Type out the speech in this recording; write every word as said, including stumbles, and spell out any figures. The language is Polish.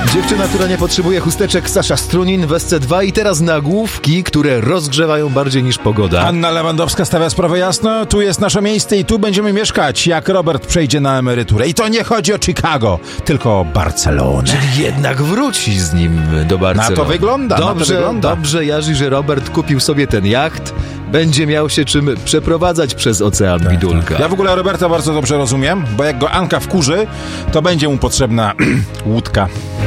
Dziewczyna, która nie potrzebuje chusteczek, Sasza Strunin w S C dwa i teraz nagłówki, które rozgrzewają bardziej niż pogoda. Anna Lewandowska stawia sprawę jasno, tu jest nasze miejsce i tu będziemy mieszkać, jak Robert przejdzie na emeryturę. I to nie chodzi o Chicago, tylko o Barcelonę. Czyli jednak wróci z nim do Barcelony. Na to wygląda, Dobrze, na to wygląda. dobrze, Jarzy, że Robert kupił sobie ten jacht. Będzie miał się czym przeprowadzać przez ocean Tak, bidulka. tak. Ja w ogóle Roberta bardzo dobrze rozumiem, bo jak go Anka wkurzy, to będzie mu potrzebna łódka.